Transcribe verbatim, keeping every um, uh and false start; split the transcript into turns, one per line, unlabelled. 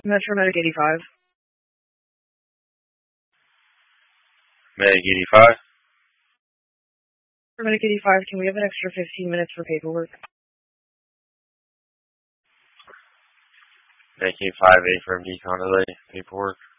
Metro Medic eighty-five.
Medic eighty-five?
For Medic eighty-five, can we have an extra fifteen minutes for paperwork?
Medic eighty-five, A firm decon delay, paperwork.